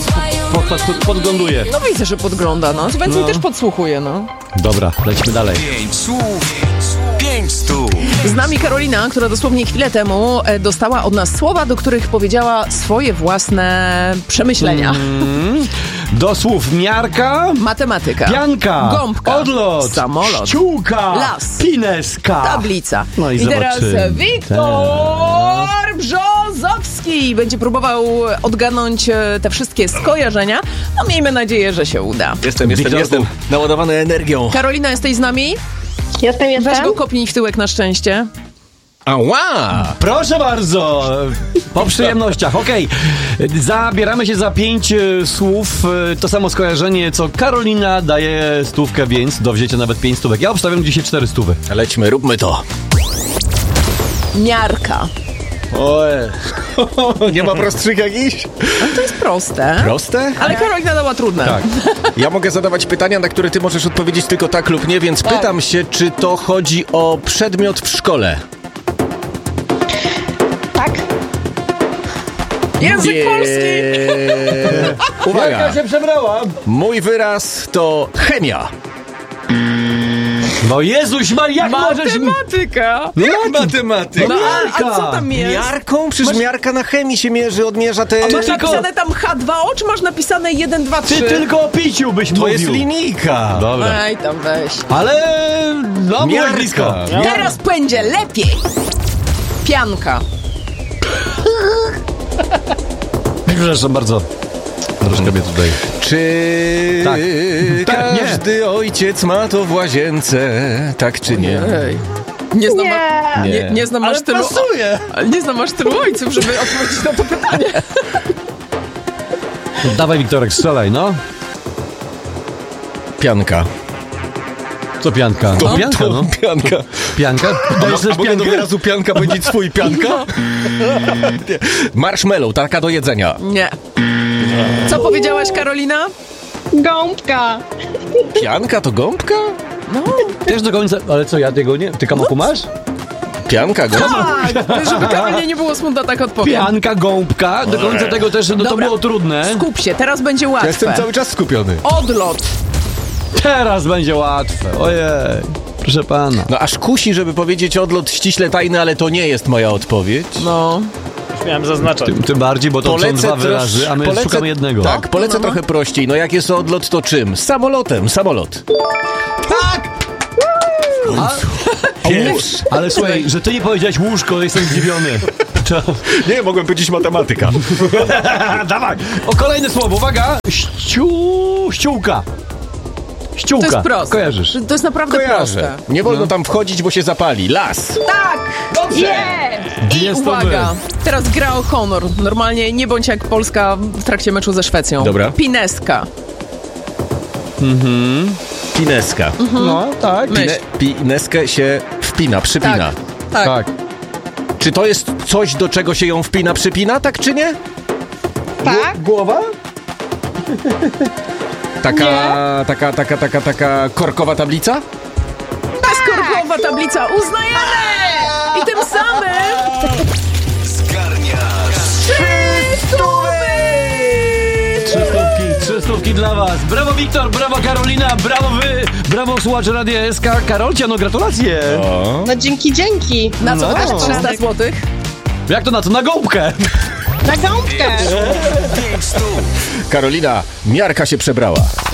podgląduje. No widzę, że podgląda, no. Więcej też podsłuchuje, no. Dobra, lecimy dalej. 5 słów, 5 stów. Z nami Karolina, która dosłownie chwilę temu dostała od nas słowa, do których powiedziała swoje własne przemyślenia. Do słów miarka, Matematyka, pianka, gąbka, odlot, samolot, ściółka, las, pineska, tablica. No i teraz zobaczymy. Wiktor Brzozowski będzie próbował odgadnąć te wszystkie skojarzenia. No miejmy nadzieję, że się uda. Jestem naładowany energią. Karolina, jesteś z nami? Jestem. Weź go kopnij w tyłek na szczęście. Ała! Proszę bardzo, po przyjemnościach. Okej, zabieramy się za 5 słów. To samo skojarzenie, co Karolina daje stówkę, więc do wzięcia nawet 5 stówek. Ja obstawiam dzisiaj 4 stówy. Lećmy, róbmy to. Miarka. Oj, nie ma prostszych jakichś? No to jest proste. Proste? Ale Karolina dała trudne. Tak. Ja mogę zadawać pytania, na które ty możesz odpowiedzieć tylko tak lub nie, więc pytam się, czy to chodzi o przedmiot w szkole? Tak. Język polski. Uwaga, Jaka się przebrała? mój wyraz to chemia. No Jezuś Maria, jak możesz... Matematyka. Matematyka. No, a co tam jest? Miarką? Przecież miarka na chemii się mierzy, odmierza te... Masz tylko- napisane tam H2O, czy masz napisane 1, 2, 3? Ty tylko o piciu byś To mówił. jest linijka. Dobra. Ej, tam weź. Ale... No, byłeś Miarka. blisko. Teraz będzie lepiej. Pianka. Przepraszam bardzo. Troszkę mnie tutaj... Czy Tak. Tak, nie. każdy ojciec ma to w łazience? Tak czy nie? Ej. Nie znam, Nie. nie znam aż tylu... pasuje. Ale nie znam aż tylu ojców, żeby odpowiedzieć na to pytanie. Dawaj, Wiktorek, strzelaj, no. Pianka. Co pianka? No, pianka, no. Pianka. Pianka? Dajesz też A mogę do piankę? wyrazu pianka powiedzieć swój pianka? Nie. Marshmallow, taka do jedzenia. Nie. Co powiedziałaś, Karolina? Gąbka. Pianka to gąbka? No. Też do końca... Ale co, ja tego nie... Ty kamoku masz? Pianka, gąbka? Tak, żeby Karolinie nie było smutno, tak odpowiem. Pianka, gąbka. Do końca tego też, no to Dobra. było trudne. Skup się, teraz będzie Ja łatwe. jestem cały czas skupiony. Odlot. Teraz będzie łatwe. Ojej. Proszę pana. No aż kusi, żeby powiedzieć odlot ściśle tajny, ale to nie jest moja odpowiedź. No. Miałem zaznaczać. Tym bardziej, bo to są dwa wyrazy, a my szukamy jednego. Tak, polecę trochę prościej. No jak jest odlot, to czym? Samolotem, samolot. Tak! Ale słuchaj, że ty nie powiedziałeś łóżko, to jestem zdziwiony. Nie, mogłem powiedzieć matematyka. Dawaj! O, kolejne słowo, uwaga! Ściółka. Ściółka. To jest proste. Kojarzysz? To jest naprawdę Kojarzę. proste. Nie wolno tam wchodzić, bo się zapali. Las. Tak! I Jest to uwaga, teraz gra o honor. Normalnie nie bądź jak Polska w trakcie meczu ze Szwecją. Dobra. Pineska. Pineska. No, tak. Myśl. Pineskę się wpina, przypina. Tak. Tak. Czy to jest coś, do czego się ją wpina, przypina, tak czy nie? Tak. Głowa? Taka korkowa tablica? Bezkorkowa tablica, uznajemy! I tym samym... Zgarniasz. 3 stówki dla was. Brawo Wiktor, brawo Karolina, brawo wy, brawo słuchacze Radia SK. Karolcia, no gratulacje. No dzięki. Na co No. wydasz 300 złotych? Jak to na co? Na gąbkę. Na gąbkę. 5 stów. Karolina, miarka się przebrała.